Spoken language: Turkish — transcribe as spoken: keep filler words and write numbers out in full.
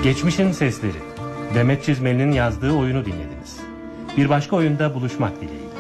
Geçmişin Sesleri. Demet Çizmeli'nin yazdığı oyunu dinlediniz. Bir başka oyunda buluşmak dileğiyle.